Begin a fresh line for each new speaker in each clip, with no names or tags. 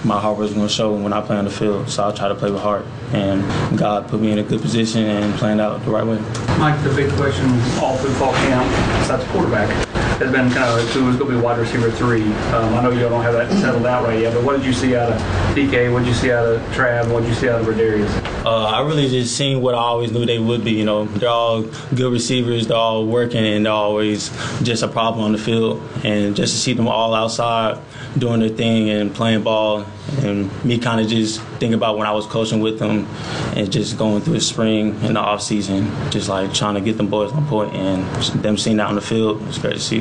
my hard work is going to show when I play on the field. So I'll try to play with heart. And God put me in a good position and planned out the right way.
Mike, the big question all through fall camp, besides quarterback, has been kind of who's going to be wide receiver 3. I know you don't have that settled out right yet, but what did you see out of DK? What did you see out of Trav? What did you see out of Rodarius?
I really just seen what I always knew they would be. You know, they're all good receivers. They're all working, and they're always just a problem on the field. And just to see them all outside doing their thing and playing ball, and me kind of just think about when I was coaching with them and just going through the spring and the off season, just like trying to get them boys on point, and them seeing that on the field, it's great to see.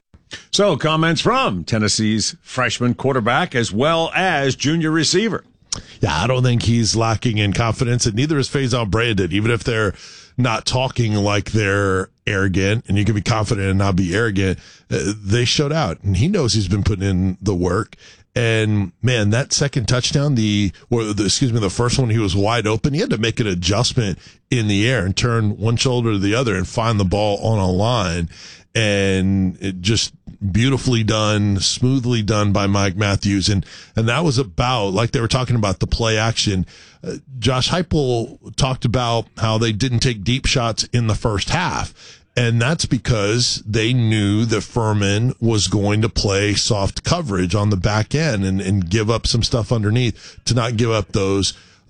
So comments from Tennessee's freshman quarterback as well as junior receiver.
Yeah, I don't think he's lacking in confidence, and neither is Faison Brandon, even if they're not talking like they're arrogant, and you can be confident and not be arrogant. They showed out, and he knows he's been putting in the work. And man, that second touchdown, the first one, he was wide open. He had to make an adjustment in the air and turn one shoulder to the other and find the ball on a line. And it just beautifully done, smoothly done by Mike Matthews. And that was about, like they were talking about, the play action. Josh Heupel talked about how they didn't take deep shots in the first half. And that's because they knew that Furman was going to play soft coverage on the back end and give up some stuff underneath to not give up those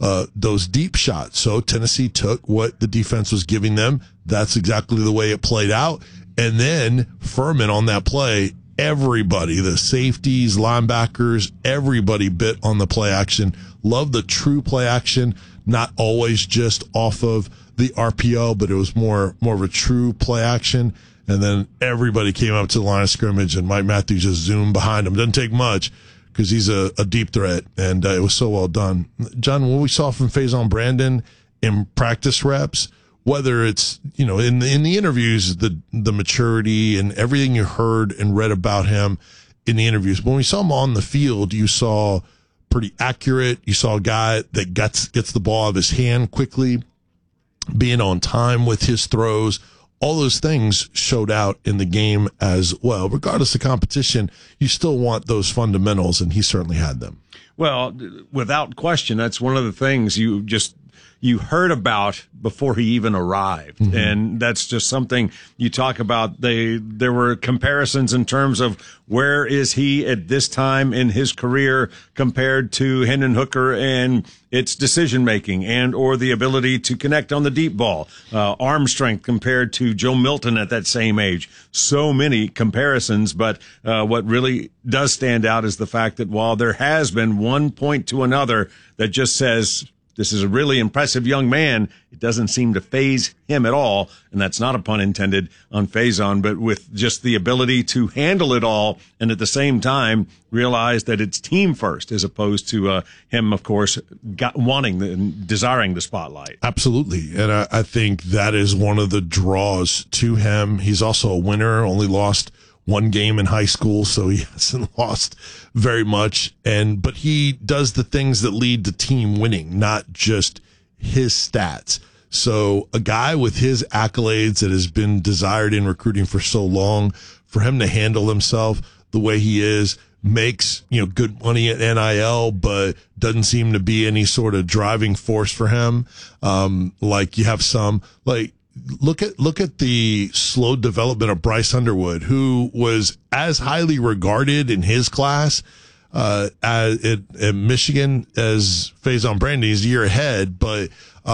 deep shots. So Tennessee took what the defense was giving them. That's exactly the way it played out. And then Furman on that play, everybody, the safeties, linebackers, everybody bit on the play action. Love the true play action, not always just off of the RPO, but it was more of a true play action. And then everybody came up to the line of scrimmage, and Mike Matthews just zoomed behind him. Doesn't take much because he's a deep threat, and it was so well done. John, what we saw from Faison Brandon in practice reps, whether it's, in the interviews, the maturity and everything you heard and read about him in the interviews. When we saw him on the field, you saw pretty accurate. You saw a guy that gets the ball out of his hand quickly, being on time with his throws. All those things showed out in the game as well. Regardless of competition, you still want those fundamentals, and he certainly had them.
Well, without question, that's one of the things you heard about before he even arrived. Mm-hmm. And that's just something you talk about. There were comparisons in terms of where is he at this time in his career compared to Hendon Hooker and its decision making and or the ability to connect on the deep ball, arm strength compared to Joe Milton at that same age. So many comparisons, but what really does stand out is the fact that while there has been one point to another that just says, this is a really impressive young man, it doesn't seem to faze him at all. And that's not a pun intended on Faison, but with just the ability to handle it all and at the same time realize that it's team first as opposed to him, of course, desiring the spotlight.
Absolutely. And I think that is one of the draws to him. He's also a winner, only lost one game in high school, so he hasn't lost very much. But he does the things that lead to team winning, not just his stats. So a guy with his accolades that has been desired in recruiting for so long, for him to handle himself the way he is, makes, good money at NIL, but doesn't seem to be any sort of driving force for him. Like you have some, look at the slow development of Bryce Underwood, who was as highly regarded in his class at Michigan as Faison Brandon. He's a year ahead, but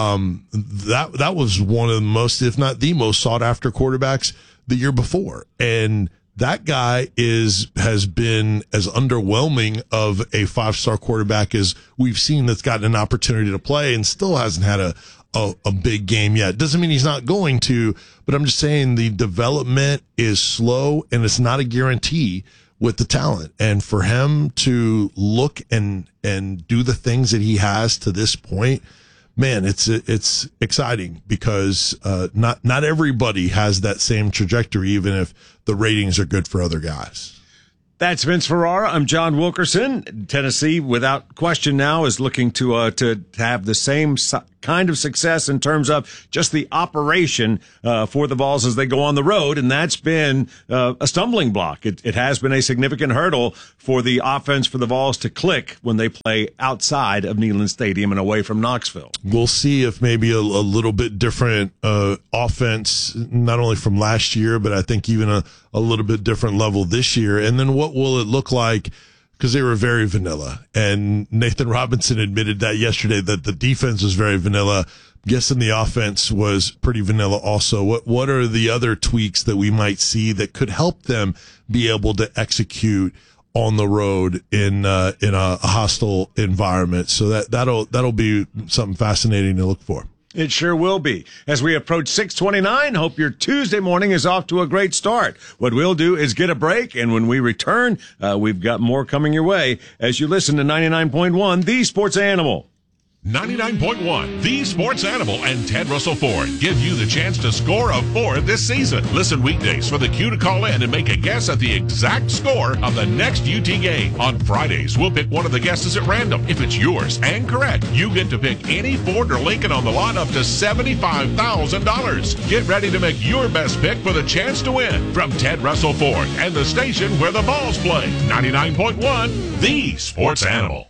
that was one of the most, if not the most sought after quarterbacks the year before. And that guy has been as underwhelming of a 5-star quarterback as we've seen that's gotten an opportunity to play and still hasn't had a big game yet. Doesn't mean he's not going to, but I'm just saying the development is slow and it's not a guarantee with the talent. And for him to look and do the things that he has to this point, man, it's exciting because not everybody has that same trajectory, even if the ratings are good for other guys.
That's Vince Ferrara. I'm John Wilkerson. Tennessee, without question now, is looking to have the same kind of success in terms of just the operation for the Vols as they go on the road, and that's been a stumbling block. It has been a significant hurdle for the offense for the Vols to click when they play outside of Neyland Stadium and away from Knoxville.
We'll see if maybe a little bit different offense, not only from last year, but I think even a little bit different level this year. And then what will it look like? Because they were very vanilla. And Nathan Robinson admitted that yesterday, that the defense was very vanilla. I'm guessing the offense was pretty vanilla also. What are the other tweaks that we might see that could help them be able to execute on the road in a hostile environment? So that'll be something fascinating to look for.
It sure will be. As we approach 6:29, hope your Tuesday morning is off to a great start. What we'll do is get a break, and when we return, we've got more coming your way as you listen to 99.1, The Sports Animal.
99.1, The Sports Animal and Ted Russell Ford give you the chance to score a Ford this season. Listen weekdays for the cue to call in and make a guess at the exact score of the next UT game. On Fridays, we'll pick one of the guesses at random. If it's yours and correct, you get to pick any Ford or Lincoln on the lot up to $75,000. Get ready to make your best pick for the chance to win. From Ted Russell Ford and the station where the Vols play. 99.1, The Sports Animal.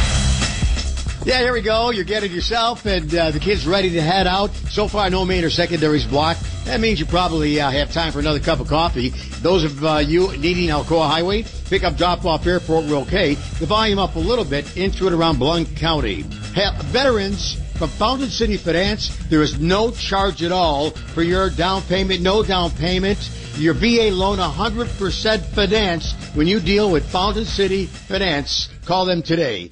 Yeah, here we go. You're getting yourself and the kids ready to head out. So far, no main or secondaries blocked. That means you probably have time for another cup of coffee. Those of you needing Alcoa Highway, pick up, drop off, airport, we're okay. The volume up a little bit into it around Blount County. Veterans from Fountain City Finance, there is no charge at all for your down payment, no down payment. Your VA loan 100% financed when you deal with Fountain City Finance. Call them today.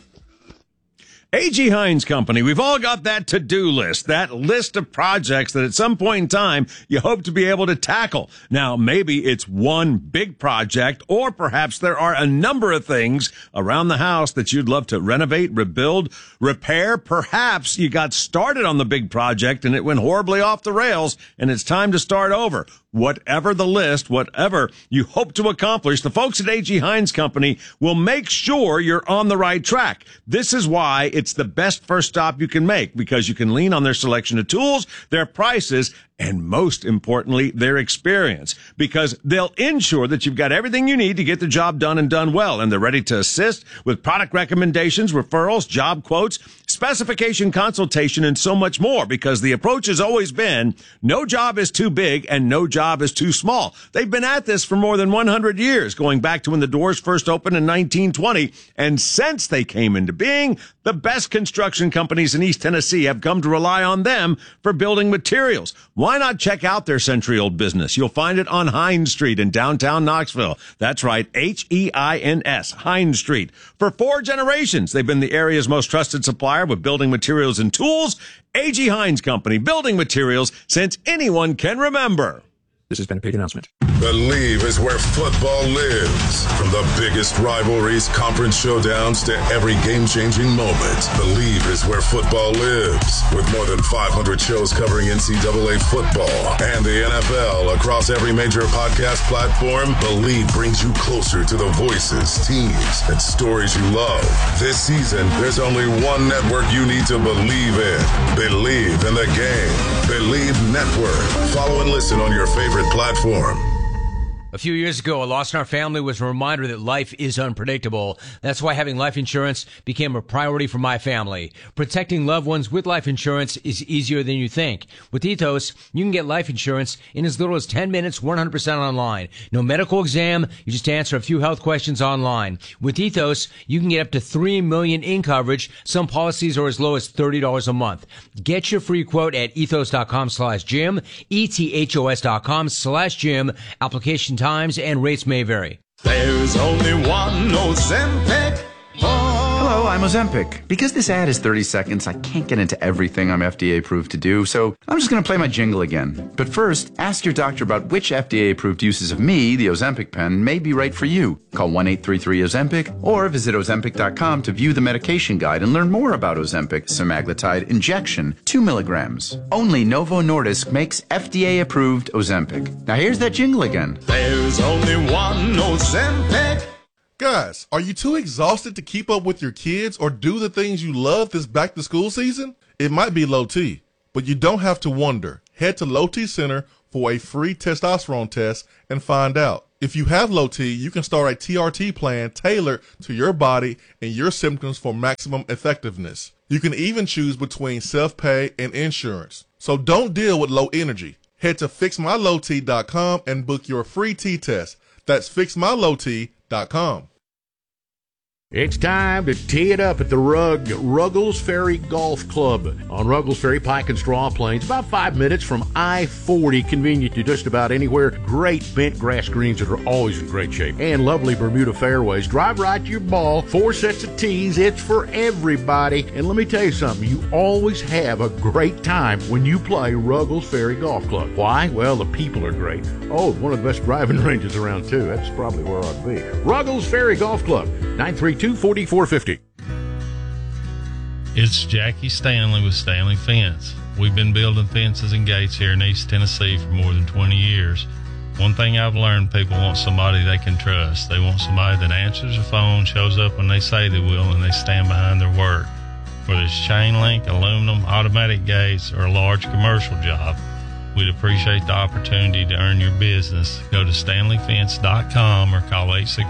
A.G. Hines Company, we've all got that to-do list, that list of projects that at some point in time you hope to be able to tackle. Now, maybe it's one big project, or perhaps there are a number of things around the house that you'd love to renovate, rebuild, repair. Perhaps you got started on the big project and it went horribly off the rails and it's time to start over. Whatever the list, whatever you hope to accomplish, the folks at A.G. Hines Company will make sure you're on the right track. This is why it's the best first stop you can make, because you can lean on their selection of tools, their prices, and most importantly, their experience, because they'll ensure that you've got everything you need to get the job done and done well. And they're ready to assist with product recommendations, referrals, job quotes, specification consultation, and so much more, because the approach has always been no job is too big and no job is too small. They've been at this for more than 100 years, going back to when the doors first opened in 1920. And since they came into being, the best construction companies in East Tennessee have come to rely on them for building materials. Why not check out their century-old business? You'll find it on Hines Street in downtown Knoxville. That's right, H-E-I-N-S, Hines Street. For 4 generations, they've been the area's most trusted supplier with building materials and tools. A.G. Hines Company, building materials since anyone can remember.
This has been a paid announcement.
Believe is where football lives. From the biggest rivalries, conference showdowns, to every game-changing moment, Believe is where football lives. With more than 500 shows covering NCAA football and the NFL across every major podcast platform, Believe brings you closer to the voices, teams, and stories you love. This season, there's only one network you need to believe in. Believe in the game. Believe Network. Follow and listen on your favorite platform.
A few years ago, a loss in our family was a reminder that life is unpredictable. That's why having life insurance became a priority for my family. Protecting loved ones with life insurance is easier than you think. With Ethos, you can get life insurance in as little as 10 minutes, 100% online. No medical exam, you just answer a few health questions online. With Ethos, you can get up to $3 million in coverage. Some policies are as low as $30 a month. Get your free quote at ethos.com/Jim, ethos.com/Jim. Application times and rates may vary.
There's only one Ozempic.
Hello, I'm Ozempic. Because this ad is 30 seconds, I can't get into everything I'm FDA approved to do, so I'm just going to play my jingle again. But first, ask your doctor about which FDA approved uses of me, the Ozempic pen, may be right for you. Call 1-833-OZEMPIC or visit Ozempic.com to view the medication guide and learn more about Ozempic semaglutide injection, 2 milligrams. Only Novo Nordisk makes FDA approved Ozempic. Now here's that jingle again.
There's only one Ozempic.
Guys, are you too exhausted to keep up with your kids or do the things you love this back-to-school season? It might be low T, but you don't have to wonder. Head to Low T Center for a free testosterone test and find out. If you have low T, you can start a TRT plan tailored to your body and your symptoms for maximum effectiveness. You can even choose between self-pay and insurance. So don't deal with low energy. Head to fixmylowt.com and book your free T test. That's fixmylowt.com.
It's time to tee it up at the Ruggles Ferry Golf Club on Ruggles Ferry, Pike and Straw Plains, about 5 minutes from I-40, convenient to just about anywhere. Great bent grass greens that are always in great shape, and lovely Bermuda fairways. Drive right to your ball, 4 sets of tees. It's for everybody. And let me tell you something, you always have a great time when you play Ruggles Ferry Golf Club. Why? Well, the people are great. Oh, one of the best driving ranges around, too. That's probably where I'd be. Ruggles Ferry Golf Club, 932-4450.
It's Jackie Stanley with Stanley Fence. We've been building fences and gates here in East Tennessee for more than 20 years. One thing I've learned, people want somebody they can trust. They want somebody that answers the phone, shows up when they say they will, and they stand behind their work. Whether it's chain link, aluminum, automatic gates, or a large commercial job, we'd appreciate the opportunity to earn your business. Go to StanleyFence.com or call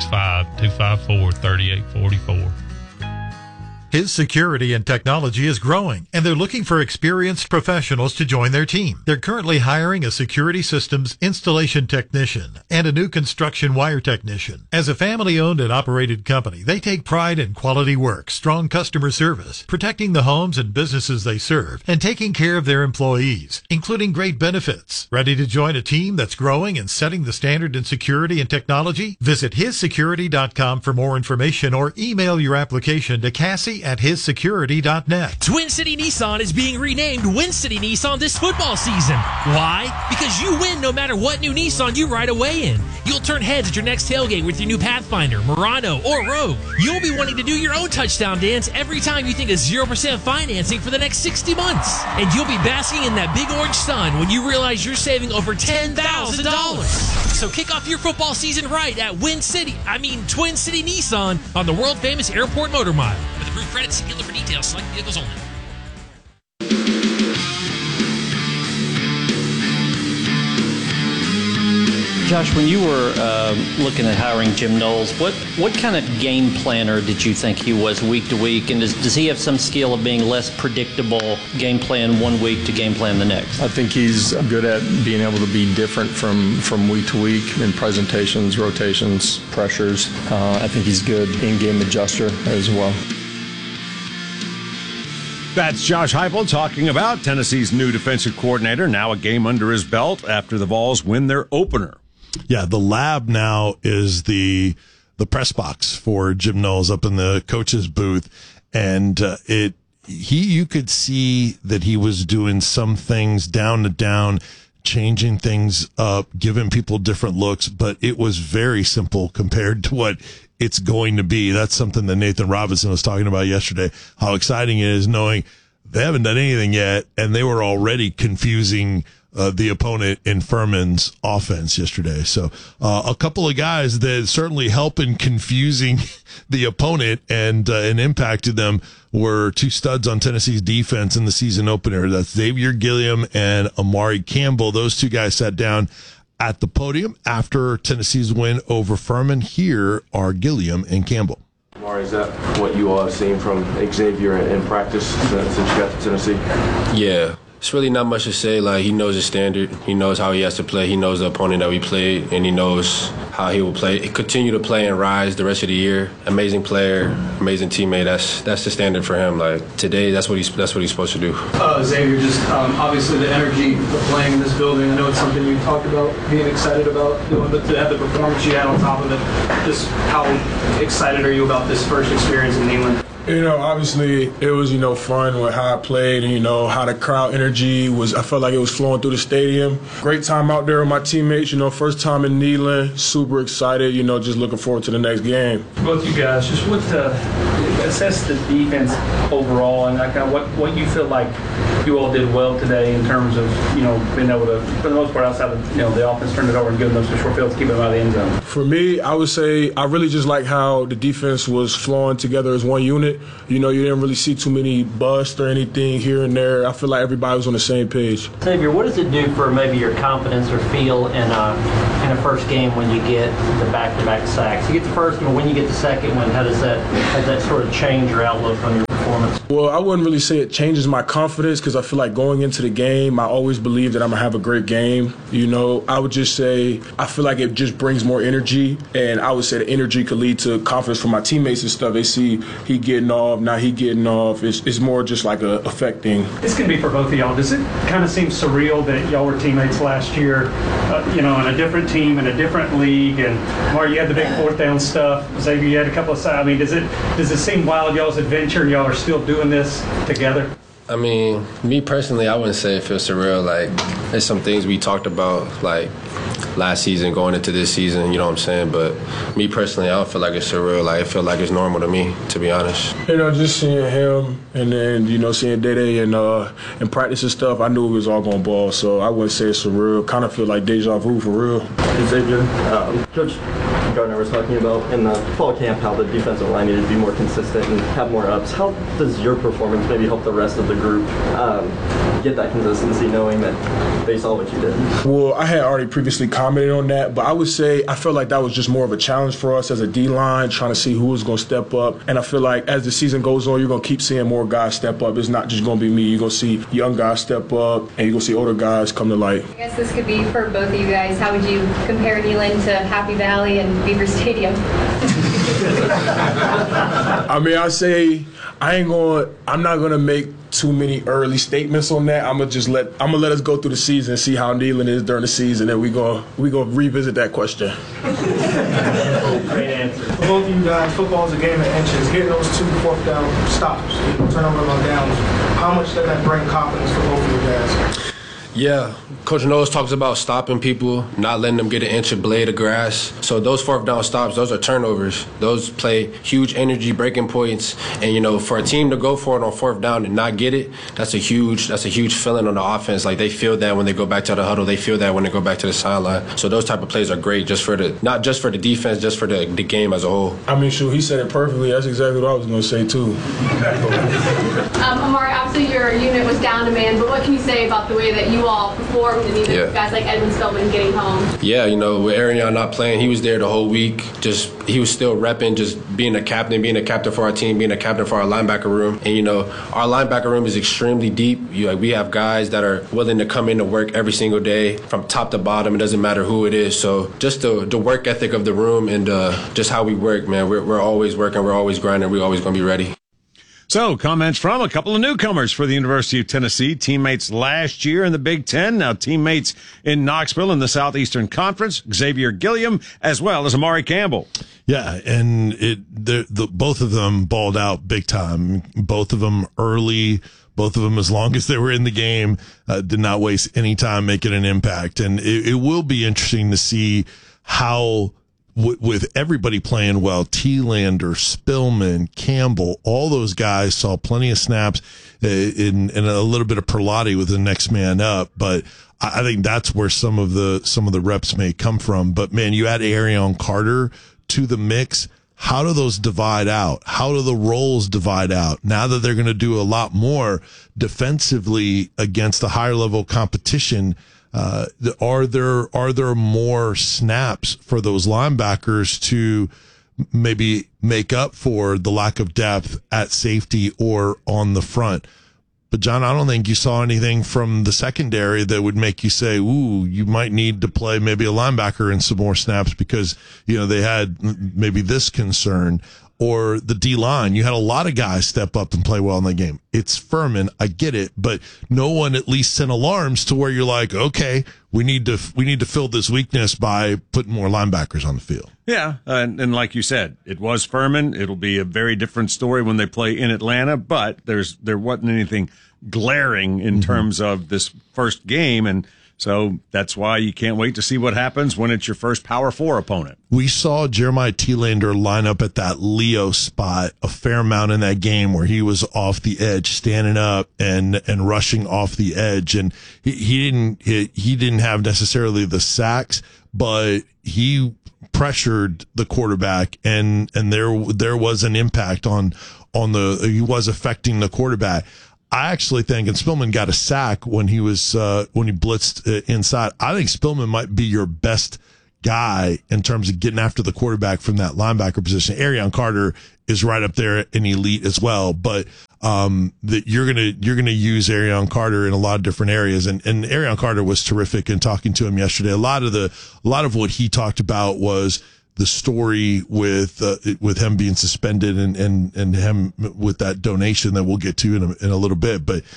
865-254-3844.
His Security and Technology is growing, and they're looking for experienced professionals to join their team. They're currently hiring a security systems installation technician and a new construction wire technician. As a family-owned and operated company, they take pride in quality work, strong customer service, protecting the homes and businesses they serve, and taking care of their employees, including great benefits. Ready to join a team that's growing and setting the standard in security and technology? Visit hissecurity.com for more information or email your application to Cassie at hissecurity.net.
Twin City Nissan is being renamed Win City Nissan this football season. Why? Because you win no matter what new Nissan you ride away in. You'll turn heads at your next tailgate with your new Pathfinder, Murano, or Rogue. You'll be wanting to do your own touchdown dance every time you think of 0% financing for the next 60 months. And you'll be basking in that big orange sun when you realize you're saving over $10,000. So kick off your football season right at Twin City Nissan on the world-famous Airport Motor Mile. With approved credit, see dealer for details, select vehicles only.
Josh, when you were looking at hiring Jim Knowles, what kind of game planner did you think he was week to week? And does he have some skill of being less predictable game plan one week to game plan the next?
I think he's good at being able to be different from week to week in presentations, rotations, pressures. I think he's good in-game adjuster as well.
That's Josh Heupel talking about Tennessee's new defensive coordinator, now a game under his belt after the Vols win their opener.
Yeah, the lab now is the press box for Jim Knowles up in the coach's booth, and you could see that he was doing some things down to down, changing things up, giving people different looks, but it was very simple compared to what it's going to be. That's something that Nathan Robinson was talking about yesterday, how exciting it is knowing they haven't done anything yet, and they were already confusing the opponent in Furman's offense yesterday. So a couple of guys that certainly help in confusing the opponent and impacted them were two studs on Tennessee's defense in the season opener. That's Xavier Gilliam and Amari Campbell. Those two guys sat down at the podium after Tennessee's win over Furman. Here are Gilliam and Campbell.
Amari, is that what you all have seen from Xavier in practice since you got to Tennessee?
Yeah. It's really not much to say. Like, he knows his standard. He knows how he has to play. He knows the opponent that we played, and he knows how he will play. He continue to play and rise the rest of the year. Amazing player, amazing teammate. That's the standard for him. Like, today, that's what he's supposed to do.
Xavier, just obviously the energy of playing in this building. I know it's something you talked about being excited about doing, but to have the performance you had on top of it, just how excited are you about this first experience in England?
You know, obviously it was, fun with how I played and, how the crowd energy was. I felt like it was flowing through the stadium. Great time out there with my teammates, first time in Neyland. Super excited, just looking forward to the next game.
Both you guys, just assess the defense overall and kind of what you feel like you all did well today in terms of, being able to, for the most part, outside of, the offense turn it over and give them those short fields, keeping them out of the end zone?
For me, I would say I really just like how the defense was flowing together as one unit. You didn't really see too many busts or anything here and there. I feel like everybody was on the same page.
Xavier, what does it do for maybe your confidence or feel in a first game when you get the back-to-back sacks? You get the first one, when you get the second one, has that sort of change your outlook on your performance?
Well, I wouldn't really say it changes my confidence because I feel like going into the game, I always believe that I'm going to have a great game. I would just say I feel like it just brings more energy, and I would say the energy could lead to confidence for my teammates and stuff. They see he getting off, now he getting off. It's more just like a effect thing.
This can be for both of y'all. Does it kind of seem surreal that y'all were teammates last year, in a different team, in a different league, and Mario, you had the big fourth down stuff. Xavier, you had a couple of sides. I mean, does it seem wild, y'all's adventure, and y'all are still doing this together?
I mean, me personally, I wouldn't say it feels surreal. Like, there's some things we talked about, like, last season going into this season, you know what I'm saying? But me personally, I don't feel like it's surreal. Like, it feels like it's normal to me, to be honest.
Just seeing him and then, seeing Dede and practice and stuff, I knew it was all going to ball. So I wouldn't say it's surreal. Kind of feel like deja vu for real.
Xavier, Coach Gardner was talking about in the fall camp how the defensive line needed to be more consistent and have more ups. How does your performance maybe help the rest of the group get that consistency, knowing that they saw what you did?
Well, I had already previously commented on that, but I would say I felt like that was just more of a challenge for us as a D-line, trying to see who was going to step up. And I feel like as the season goes on, you're going to keep seeing more guys step up. It's not just going to be me. You're going to see young guys step up, and you're going to see older guys come to light.
I guess this could be for both of you guys. How would you compare Neyland to Happy Valley and Beaver Stadium?
I mean, I say I'm not gonna make too many early statements on that. I'm gonna let us go through the season and see how Neyland is during the season, and we gonna revisit that question.
Great answer. For both of you guys, football is a game of inches. Getting those 2 fourth down stops, turnover on downs, how much does that bring confidence for both of you guys?
Yeah, Coach Knowles talks about stopping people, not letting them get an inch of blade of grass. So those fourth down stops, those are turnovers. Those play huge energy breaking points. And, for a team to go for it on fourth down and not get it, that's a huge feeling on the offense. Like, they feel that when they go back to the huddle. They feel that when they go back to the sideline. So those type of plays are great not just for the defense, just for the game as a whole.
I mean, he said it perfectly. That's exactly what I was going to say, too.
Amari, obviously your unit was down a man, but what can you say about the way that you all performed and even guys like Edmund Spellman getting home?
Yeah, with Arion not playing, he was there the whole week. He was still repping, just being a captain for our team, being a captain for our linebacker room. And, our linebacker room is extremely deep. We have guys that are willing to come in to work every single day from top to bottom. It doesn't matter who it is. So just the work ethic of the room and just how we work, man, we're always working, we're always grinding, we're always going to be ready.
So, comments from a couple of newcomers for the University of Tennessee, teammates last year in the Big Ten, now teammates in Knoxville in the Southeastern Conference, Xavier Gilliam, as well as Amari Campbell.
Yeah, and both of them balled out big time. Both of them early, both of them as long as they were in the game, did not waste any time making an impact. And it will be interesting to see how, with everybody playing well, T-Lander, Spillman, Campbell, all those guys saw plenty of snaps and a little bit of Perlotti with the next man up. But I think that's where some of the reps may come from. But man, you add Arion Carter to the mix. How do those divide out? How do the roles divide out? Now that they're going to do a lot more defensively against the higher level competition, are there more snaps for those linebackers to maybe make up for the lack of depth at safety or on the front? But John, I don't think you saw anything from the secondary that would make you say, ooh, you might need to play maybe a linebacker in some more snaps because, they had maybe this concern. Or the D-line, you had a lot of guys step up and play well in the game. It's Furman, I get it, but no one at least sent alarms to where you're like, okay, we need to fill this weakness by putting more linebackers on the field.
Yeah, and like you said, it was Furman. It'll be a very different story when they play in Atlanta, but there wasn't anything glaring in terms of this first game, and So that's why you can't wait to see what happens when it's your first Power 4 opponent.
We saw Jeremiah Thielander line up at that Leo spot a fair amount in that game where he was off the edge, standing up and rushing off the edge. And he didn't have necessarily the sacks, but he pressured the quarterback and there was an impact he was affecting the quarterback. I actually think, and Spillman got a sack when he blitzed inside. I think Spillman might be your best guy in terms of getting after the quarterback from that linebacker position. Arion Carter is right up there in elite as well, but that you're gonna use Arion Carter in a lot of different areas, and Arion Carter was terrific in talking to him yesterday. A lot of what he talked about was the story with him being suspended and him with that donation that we'll get to in a little bit. But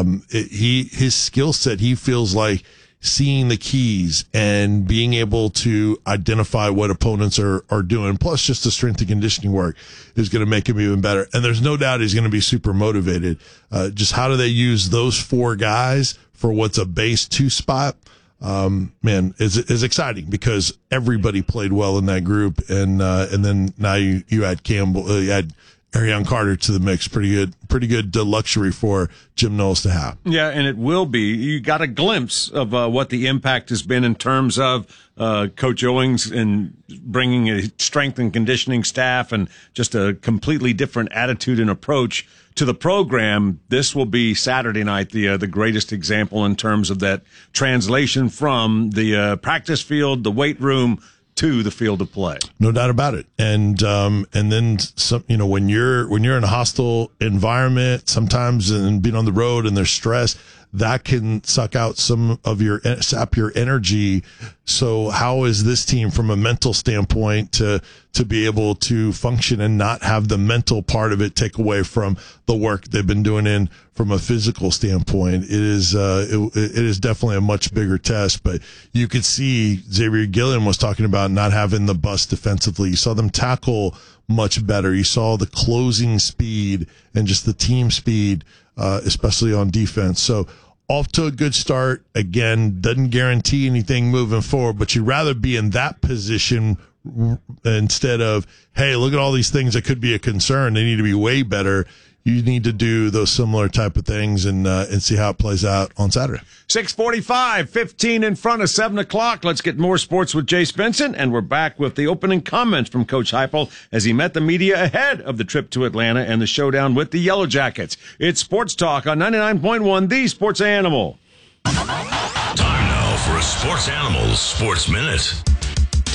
his skill set, he feels like seeing the keys and being able to identify what opponents are doing, plus just the strength and conditioning work is going to make him even better. And there's no doubt he's going to be super motivated. Just how do they use those 4 guys for what's a base 2 spot? Man, is exciting because everybody played well in that group, and then now you add Campbell, you add Arion Carter to the mix. Pretty good luxury for Jim Knowles to have.
Yeah, and it will be. You got a glimpse of what the impact has been in terms of Coach Owings and bringing a strength and conditioning staff and just a completely different attitude and approach to the program. This will be Saturday night, the greatest example in terms of that translation from the practice field, the weight room, to the field of play.
No doubt about it. And then some, when you're in a hostile environment, sometimes and being on the road and there's stress, that can sap your energy. So how is this team from a mental standpoint to be able to function and not have the mental part of it take away from the work they've been doing from a physical standpoint? It is definitely a much bigger test, but you could see Xavier Gilliam was talking about not having the bust defensively. You saw them tackle much better. You saw the closing speed and just the team speed, especially on defense. So off to a good start. Again, doesn't guarantee anything moving forward, but you'd rather be in that position instead of, hey, look at all these things that could be a concern. They need to be way better. You need to do those similar type of things and see how it plays out on Saturday.
6:45, 15 in front of 7 o'clock. Let's get more sports with Jace Benson, and we're back with the opening comments from Coach Heupel as he met the media ahead of the trip to Atlanta and the showdown with the Yellow Jackets. It's Sports Talk on 99.1, the Sports Animal.
Time now for a Sports Animals Sports Minute.